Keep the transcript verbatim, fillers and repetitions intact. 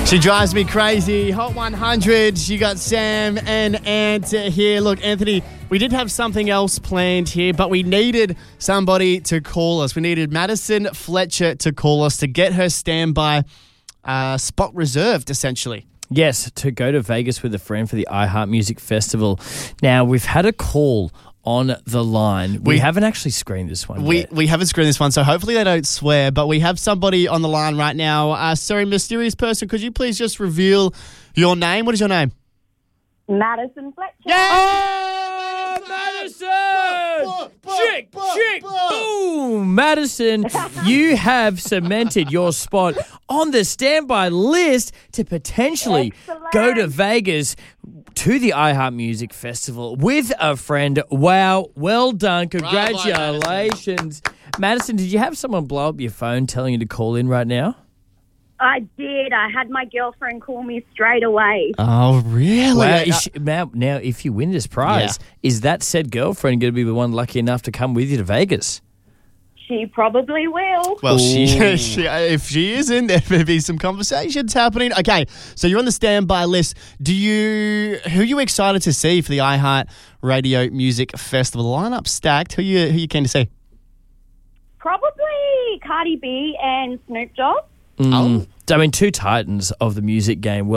She drives me crazy. Hot one hundred. You got Sam and Ant here. Look, Anthony, we did have something else planned here, but we needed somebody to call us. We needed Madison Fletcher to call us to get her standby uh, spot reserved, essentially. Yes, to go to Vegas with a friend for the iHeart Music Festival. Now, we've had a call on the line. We, We- haven't actually screened this one We yet. we haven't screened this one, so hopefully they don't swear, but we have somebody on the line right now. Uh, sorry, mysterious person, could you please just reveal your name? What is your name? Madison Fletcher. Oh, Madison! Chick, chick, boom! Madison, you have cemented your spot on the standby list to potentially Excellent. go to Vegas to the iHeart Music Festival with a friend. Wow, well done. Congratulations. Madison, did you have someone blow up your phone telling you to call in right now? I did. I had my girlfriend call me straight away. Oh, really? Wow, Uh, is she- now, now, if you win this prize, is that said girlfriend going to be the one lucky enough to come with you to Vegas? She probably will. Well, she, Ooh. she, if she isn't, there may be some conversations happening. Okay, so you're on the standby list. Do you? Who are you excited to see for the iHeart Radio Music Festival? The lineup's stacked. Who you? Who you keen to see? Probably Cardi B and Snoop Dogg. Mm. I mean, two titans of the music game.